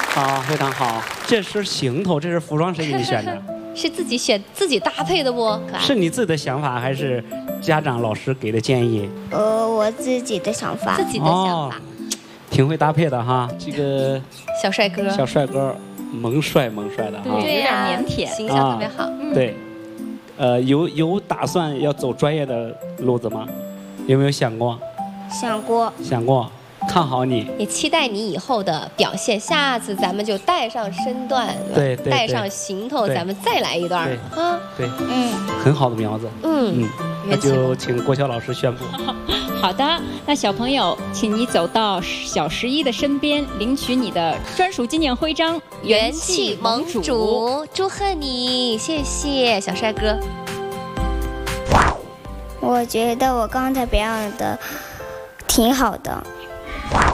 啊，非常好。这身行头，这是服装谁给你选的？ 是自己选自己搭配的不？ 是你自己的想法，还是家长老师给的建议？ 我自己的想法。 自己的想法。 挺会搭配的哈，这个小帅哥。 小帅哥，萌帅的哈。 对，有点腼腆，形象特别好。 对，有打算要走专业的路子吗？有没有想过？ 想过。 看好你， 也期待你以后的表现。下次咱们就带上身段， 对， 带上行头，咱们再来一段啊！ 对，很好的苗子，那就请国乔老师宣布。 好的，那小朋友，请你走到小11的身边，领取你的专属纪念徽章—— 元气盟主，祝贺你，谢谢小帅哥。 我觉得我刚才表演的挺好的。